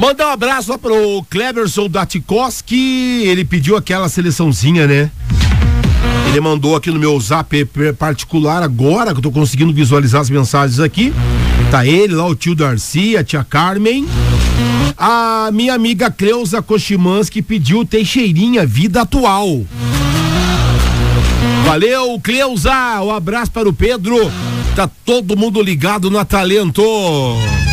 Mandar um abraço lá pro Cleverson Datikoski, ele pediu aquela seleçãozinha, né? Ele mandou aqui no meu zap particular agora, que eu tô conseguindo visualizar as mensagens aqui. Tá ele lá, o tio Darcy, a tia Carmen. A minha amiga Cleusa Koshimansky pediu Teixeirinha, Vida Atual. Valeu, Cleusa, um abraço para o Pedro. Tá todo mundo ligado no Talento.